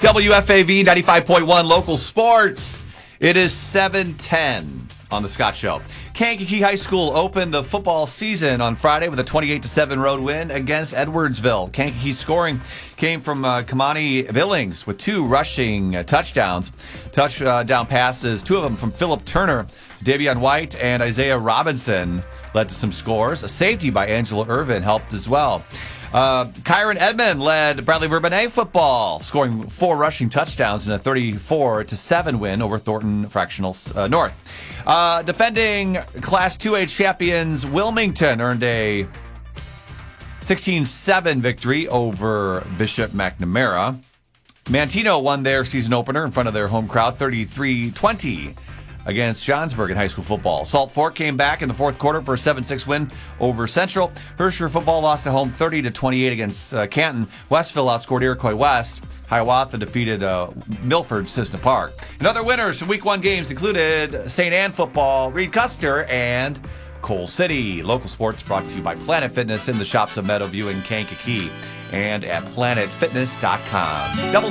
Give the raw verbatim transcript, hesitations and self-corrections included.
W F A V ninety-five point one local sports. It is seven ten on the Scott Show. Kankakee High School opened the football season on Friday with a twenty-eight to seven road win against Edwardsville. Kankakee's scoring came from uh, Kamani Billings with two rushing uh, touchdowns. Touchdown passes, two of them from Philip Turner, Davion White, and Isaiah Robinson led to some scores. A safety by Angela Irvin helped as well. Uh, Kyron Edmond led Bradley Bourbonnais football, scoring four rushing touchdowns in a thirty-four to seven win over Thornton Fractional uh, North. Uh, defending Class two A champions Wilmington earned a sixteen seven victory over Bishop McNamara. Mantino won their season opener in front of their home crowd thirty-three twenty against Johnsburg in high school football. Salt Fork came back in the fourth quarter for a seven six win over Central. Herscher football lost at home thirty to twenty-eight against uh, Canton. Westville outscored Iroquois West. Hiawatha defeated uh, Milford Cissna Park. And other winners from week one games included Saint Anne football, Reed Custer, and Coal City. Local sports brought to you by Planet Fitness in the shops of Meadowview and Kankakee and at planet fitness dot com. Double